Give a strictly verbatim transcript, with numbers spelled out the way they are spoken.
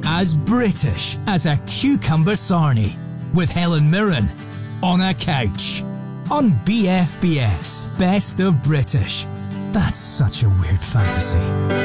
as British as a cucumber sarnie with Helen Mirren on a couch on B F B S Best of British. That's such a weird fantasy.